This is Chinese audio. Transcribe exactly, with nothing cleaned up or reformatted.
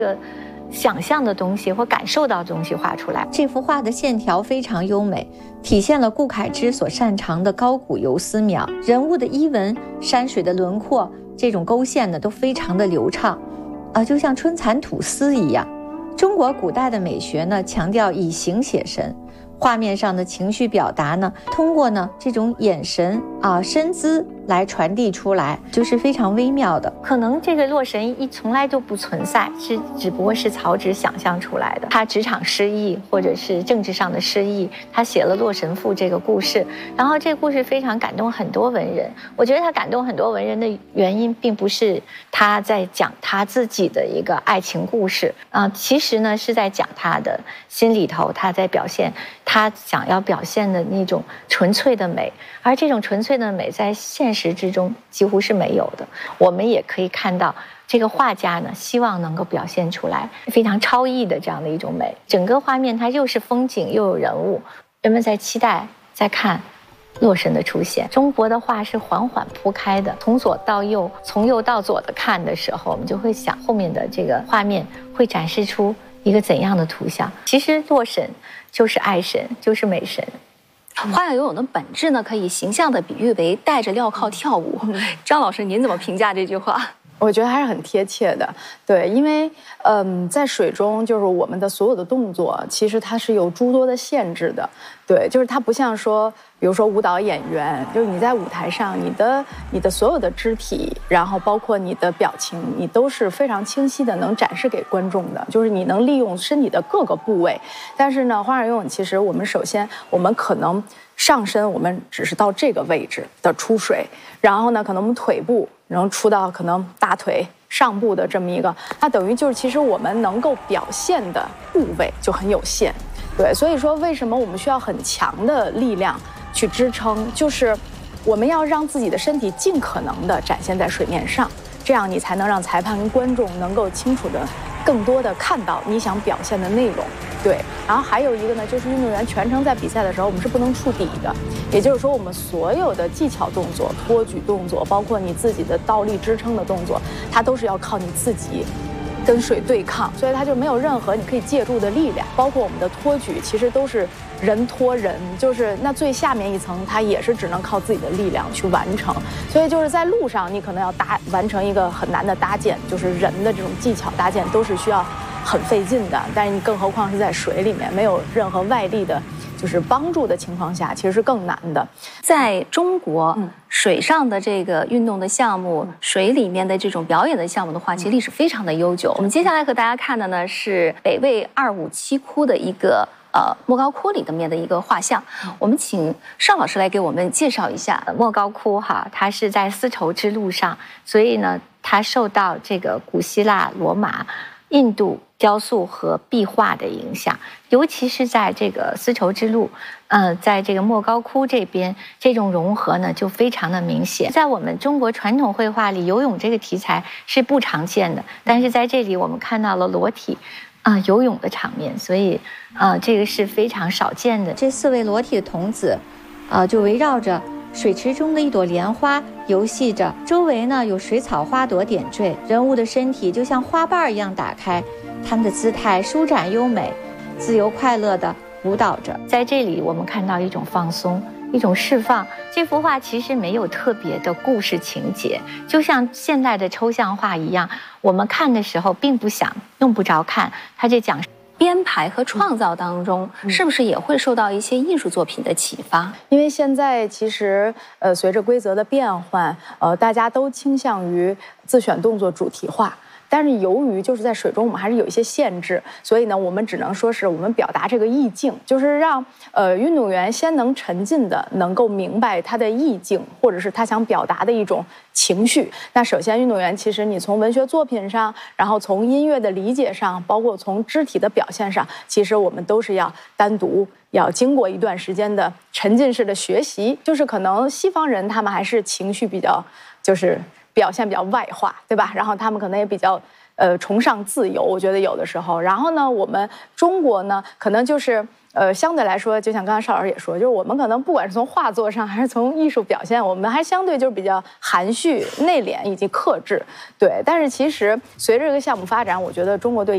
个想象的东西或感受到的东西画出来。 这幅画的线条非常优美，体现了顾恺之所擅长的高古游丝描，人物的衣纹、山水的轮廓，这种勾线呢都非常的流畅，啊，就像春蚕吐丝一样。中国古代的美学呢，强调以形写神，画面上的情绪表达呢，通过呢这种眼神啊、身姿来传递出来，就是非常微妙的。 可能这个洛神一从来就不存在，是只不过是曹植想象出来的。他职场失意或者是政治上的失意，他写了《洛神赋》这个故事，然后这个故事非常感动很多文人。我觉得他感动很多文人的原因，并不是他在讲他自己的一个爱情故事啊、呃，其实呢是在讲他的心里头，他在表现他想要表现的那种纯粹的美，而这种纯粹的美在现实之中几乎是没有的。我们也可以看到这个画家呢，希望能够表现出来非常超逸的这样的一种美。整个画面它又是风景又有人物，人们在期待在看洛神的出现。中国的画是缓缓铺开的，从左到右，从右到左的看的时候，我们就会想后面的这个画面会展示出一个怎样的图像。其实洛神就是爱神，就是美神。 花样游泳的本质呢，可以形象地比喻为戴着镣铐跳舞。张老师，您怎么评价这句话？ 我觉得还是很贴切的，对，因为嗯，在水中就是我们的所有的动作，其实它是有诸多的限制的，对，就是它不像说，比如说舞蹈演员，就是你在舞台上，你的你的所有的肢体，然后包括你的表情，你都是非常清晰的能展示给观众的，就是你能利用身体的各个部位。但是呢，花样游泳其实我们首先我们可能上身我们只是到这个位置的出水，然后呢，可能我们腿部能出到可能大腿上部的这么一个，它等于就是其实我们能够表现的部位就很有限，对，所以说为什么我们需要很强的力量去支撑，就是我们要让自己的身体尽可能的展现在水面上，这样你才能让裁判跟观众能够清楚的更多的看到你想表现的内容。对，然后还有一个呢，就是运动员全程在比赛的时候，我们是不能触底的，也就是说，我们所有的技巧动作、托举动作，包括你自己的倒立支撑的动作，它都是要靠你自己跟水对抗，所以它就没有任何你可以借助的力量。包括我们的托举，其实都是人托人，就是那最下面一层，它也是只能靠自己的力量去完成。所以就是在路上，你可能要搭完成一个很难的搭建，就是人的这种技巧搭建都是需要很费劲的，但是你更何况是在水里面，没有任何外力的就是帮助的情况下，其实是更难的。 在中国，嗯、水上的这个运动的项目，嗯、水里面的这种表演的项目的话，其实历史非常的悠久。嗯、我们接下来和大家看的呢是北魏二五七窟的一个呃莫高窟里面的一个画像。嗯、我们请邵老师来给我们介绍一下莫高窟哈，它是在丝绸之路上，所以呢，它受到这个古希腊、罗马、印度雕塑和壁画的影响，尤其是在这个丝绸之路，呃，在这个莫高窟这边，这种融合呢就非常的明显。在我们中国传统绘画里，游泳这个题材是不常见的，但是在这里我们看到了裸体啊、呃、游泳的场面，所以啊、呃，这个是非常少见的。 这四位裸体的童子，呃，就围绕着水池中的一朵莲花游戏着，周围呢有水草花朵点缀，人物的身体就像花瓣一样打开，他们的姿态舒展优美，自由快乐地舞蹈着。 在这里我们看到一种放松，一种释放。这幅画其实没有特别的故事情节，就像现代的抽象画一样，我们看的时候并不想用不着看，它就讲编排和创造当中，是不是也会受到一些艺术作品的启发？ 因为现在其实呃，随着规则的变换，呃，大家都倾向于自选动作主题化。但是由于就是在水中，我们还是有一些限制，所以呢，我们只能说是我们表达这个意境，就是让呃运动员先能沉浸的能够明白他的意境，或者是他想表达的一种情绪。那首先，运动员其实你从文学作品上，然后从音乐的理解上，包括从肢体的表现上，其实我们都是要单独要经过一段时间的沉浸式的学习。就是可能西方人他们还是情绪比较就是表现比较外化，对吧？然后他们可能也比较呃崇尚自由，我觉得有的时候。然后呢，我们中国呢，可能就是呃相对来说，就像刚才邵老师也说，就是我们可能不管是从画作上还是从艺术表现，我们还相对就是比较含蓄、内敛以及克制。对，但是其实随着这个项目发展，我觉得中国对